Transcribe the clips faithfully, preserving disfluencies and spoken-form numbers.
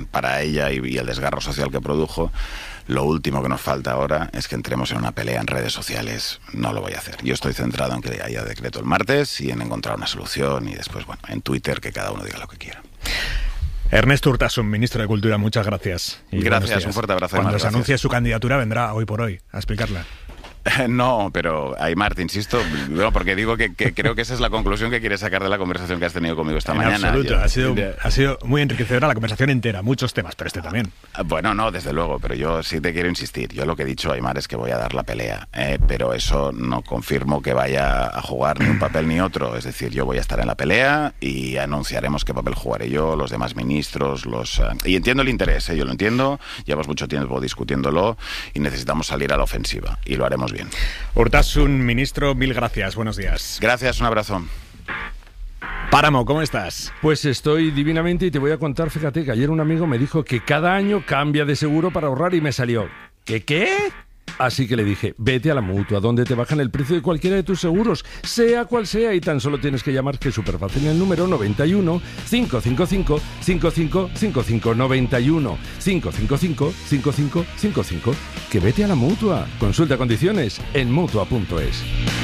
para ella y, y el desgarro social que produjo. Lo último que nos falta ahora es que entremos en una pelea en redes sociales. No lo voy a hacer. Yo estoy centrado en que haya decreto el martes y en encontrar una solución, y después, bueno, en Twitter que cada uno diga lo que quiera. Ernesto Urtasun, ministro de Cultura, muchas gracias. Y gracias, un fuerte abrazo. Cuando Aymar, se gracias. anuncie su candidatura vendrá hoy por hoy a explicarla. No, pero Aymar, te insisto, bueno, porque digo que, que creo que esa es la conclusión que quieres sacar de la conversación que has tenido conmigo esta en mañana. Absoluto, Yo, ha sido, de, ha sido muy enriquecedora la conversación entera, muchos temas, pero este también. Bueno, no, desde luego, pero yo sí te quiero insistir. Yo lo que he dicho, Aymar, es que voy a dar la pelea, eh, pero eso no confirmo que vaya a jugar ni un papel ni otro. Es decir, yo voy a estar en la pelea y anunciaremos qué papel jugaré yo, los demás ministros, los... Uh, y entiendo el interés, eh, yo lo entiendo, llevamos mucho tiempo discutiéndolo y necesitamos salir a la ofensiva, y lo haremos bien. Urtasun, ministro, mil gracias, buenos días. Gracias, un abrazo. Páramo, ¿cómo estás? Pues estoy divinamente y te voy a contar, fíjate, que ayer un amigo me dijo que cada año cambia de seguro para ahorrar y me salió, ¿qué qué? Así que le dije, vete a la Mutua, donde te bajan el precio de cualquiera de tus seguros, sea cual sea, y tan solo tienes que llamar, que es súper fácil, el número noventa y uno, cinco cinco cinco, cinco cinco cinco cinco, noventa y uno, cinco cinco cinco, cinco cinco cinco cinco. Que vete a la Mutua. Consulta condiciones en mutua punto es.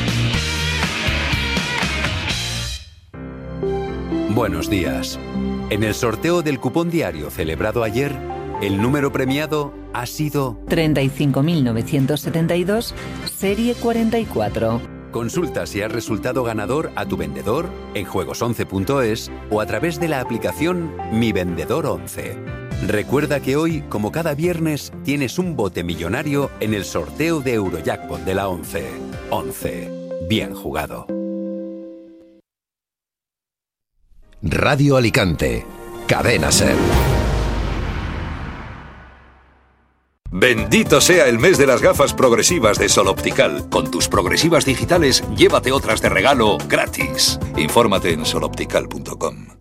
Buenos días. En el sorteo del cupón diario celebrado ayer, el número premiado ha sido treinta y cinco mil novecientos setenta y dos, serie cuarenta y cuatro. Consulta si has resultado ganador a tu vendedor en juegos once punto es o a través de la aplicación Mi Vendedor once. Recuerda que hoy, como cada viernes, tienes un bote millonario en el sorteo de Eurojackpot de la once. once. Bien jugado. Radio Alicante. Cadena SER. Bendito sea el mes de las gafas progresivas de Sol Optical. Con tus progresivas digitales, llévate otras de regalo gratis. Infórmate en sol optical punto com.